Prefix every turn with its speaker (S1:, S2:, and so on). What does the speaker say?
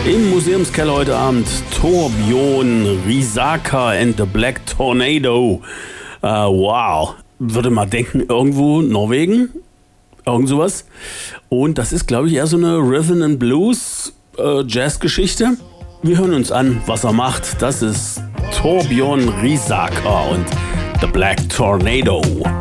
S1: Im Museumskeller heute Abend Torbjörn Risager and the Black Tornado. Wow, würde mal denken, irgendwo Norwegen, irgend sowas. Und das ist, glaube ich, eher so eine Rhythm and Blues Jazzgeschichte. Wir hören uns an, was er macht. Das ist Torbjörn Risager und The Black Tornado.